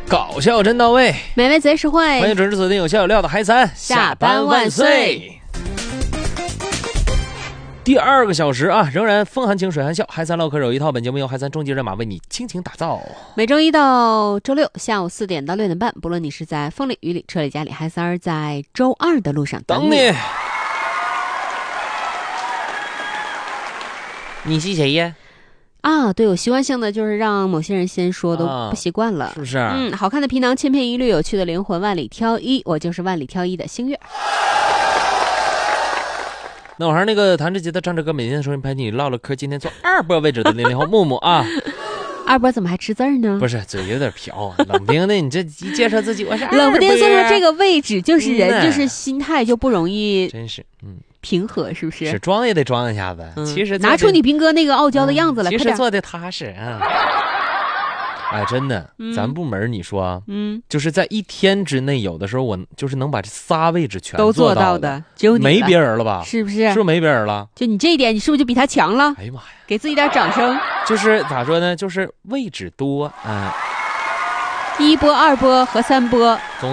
搞笑真到位， 美味贼实惠， 欢迎准时锁定有笑有料的嗨三， 下班万岁。 第2个小时啊，仍然风含情水含笑，嗨三唠嗑有一套。本节目由嗨三终极人马为你倾情打造。 每周一到周六下午4点到6点半，不论你是在风里雨里车里家里，嗨三儿在周2的路上等你。 你是谁呀？ 啊，对，我习惯性的就是让某些人先说，都不习惯了， 是不是？ 好看的皮囊，千篇一律，有趣的灵魂，万里挑一，我就是万里挑一的星月。 那我还是那个弹着吉他唱着歌，每天收音陪你唠唠嗑。今天做2波位置的00后木木啊。 2波怎么还吃字儿呢？ 不是，嘴有点瓢，冷不丁的。你这一介绍自己，我是冷不丁说说这个位置，就是人就是心态就不容易， 真是平和，是不是？ 是装也得装一下子。其实拿出你兵哥那个傲娇的样子来， 其实做的踏实啊。哎，真的，咱部门你说，就是在1天之内，有的时候我就是能把这3位置全都做到的， 只有你没别人了吧？ 是不是？ 是不是没别人了？ 就你这一点，你是不是就比他强了？ 哎呀妈呀， 给自己点掌声。 就是咋说呢？就是位置多，1波、 2波和3波。